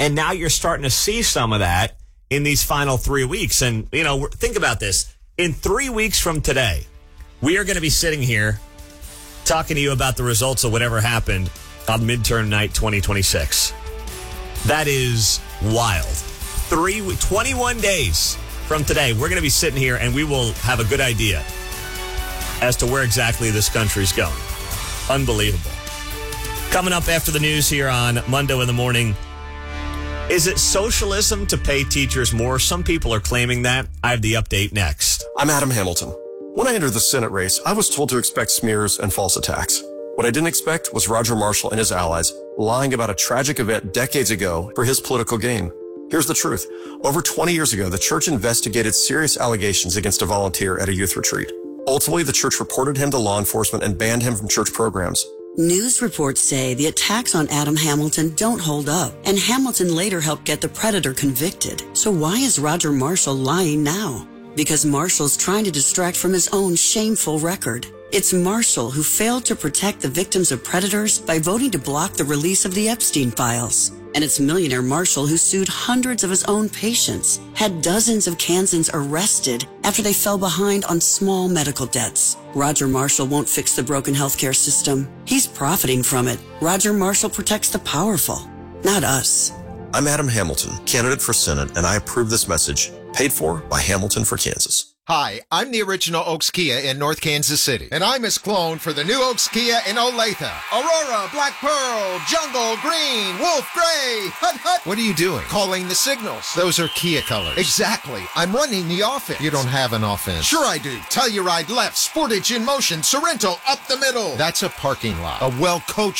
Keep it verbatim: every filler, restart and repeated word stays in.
And now you're starting to see some of that in these final three weeks. And, you know, think about this. In three weeks from today, we are going to be sitting here talking to you about the results of whatever happened on midterm night twenty twenty-six. That is wild. Three, twenty-one days from today, we're going to be sitting here and we will have a good idea as to where exactly this country's going. Unbelievable. Coming up after the news here on Mundo in the Morning, is it socialism to pay teachers more? Some people are claiming that. I have the update next. I'm Adam Hamilton. When I entered the Senate race, I was told to expect smears and false attacks. What I didn't expect was Roger Marshall and his allies lying about a tragic event decades ago for his political gain. Here's the truth. Over twenty years ago, the church investigated serious allegations against a volunteer at a youth retreat. Ultimately, the church reported him to law enforcement and banned him from church programs. News reports say the attacks on Adam Hamilton don't hold up, and Hamilton later helped get the predator convicted. So why is Roger Marshall lying now? Because Marshall's trying to distract from his own shameful record. It's Marshall who failed to protect the victims of predators by voting to block the release of the Epstein files. And it's millionaire Marshall who sued hundreds of his own patients, had dozens of Kansans arrested after they fell behind on small medical debts. Roger Marshall won't fix the broken healthcare system. He's profiting from it. Roger Marshall protects the powerful, not us. I'm Adam Hamilton, candidate for Senate, and I approve this message, paid for by Hamilton for Kansas. Hi, I'm the original Oaks Kia in North Kansas City, and I'm his clone for the new Oaks Kia in Olathe. Aurora, Black Pearl, Jungle, Green, Wolf, Gray, Hut, Hut. What are you doing? Calling the signals. Those are Kia colors. Exactly. I'm running the offense. You don't have an offense. Sure I do. Telluride left, Sportage in motion, Sorrento up the middle. That's a parking lot. A well-coached